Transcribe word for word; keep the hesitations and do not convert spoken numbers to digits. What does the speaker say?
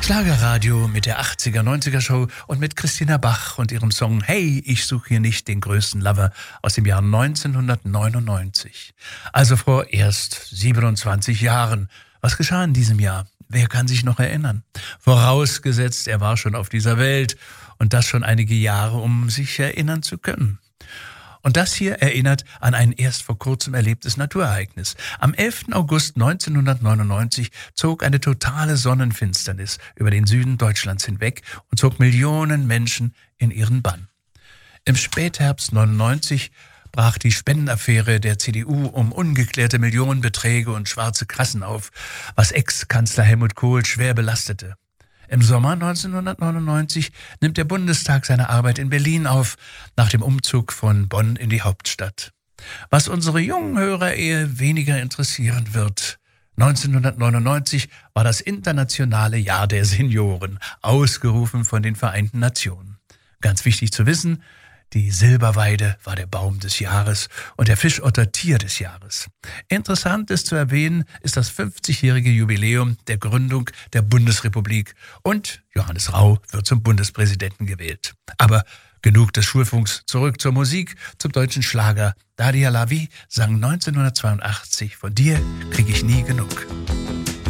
Schlagerradio mit der achtziger, neunziger Show und mit Christina Bach und ihrem Song Hey, ich suche hier nicht den größten Lover aus dem Jahr neunzehnhundertneunundneunzig. Also vor erst siebenundzwanzig Jahren. Was geschah in diesem Jahr? Wer kann sich noch erinnern? Vorausgesetzt, er war schon auf dieser Welt und das schon einige Jahre, um sich erinnern zu können. Und das hier erinnert an ein erst vor kurzem erlebtes Naturereignis. Am elften August neunzehnhundertneunundneunzig zog eine totale Sonnenfinsternis über den Süden Deutschlands hinweg und zog Millionen Menschen in ihren Bann. Im Spätherbst neunundneunzig brach die Spendenaffäre der C D U um ungeklärte Millionenbeträge und schwarze Kassen auf, was Ex-Kanzler Helmut Kohl schwer belastete. Im Sommer neunzehnhundertneunundneunzig nimmt der Bundestag seine Arbeit in Berlin auf, nach dem Umzug von Bonn in die Hauptstadt. Was unsere jungen Hörer eher weniger interessieren wird: neunzehnhundertneunundneunzig war das internationale Jahr der Senioren, ausgerufen von den Vereinten Nationen. Ganz wichtig zu wissen: Die Silberweide war der Baum des Jahres und der Fischotter Tier des Jahres. Interessant ist zu erwähnen, ist das fünfzigjährige Jubiläum der Gründung der Bundesrepublik und Johannes Rau wird zum Bundespräsidenten gewählt. Aber genug des Schulfunks, zurück zur Musik, zum deutschen Schlager. Daria Lavi sang neunzehnhundertzweiundachtzig Von dir krieg ich nie genug.